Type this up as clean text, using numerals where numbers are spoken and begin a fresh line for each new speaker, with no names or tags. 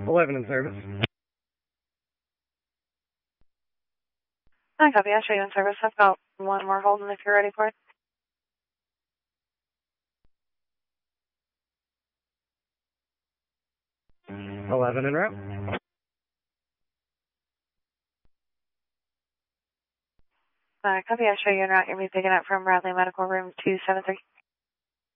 11 in service.
Hi, copy. I'll show you in service. I've got one more holding if you're ready for it.
11 en route.
Copy. I'll show you en route. You'll be picking up from Bradley Medical Room 273.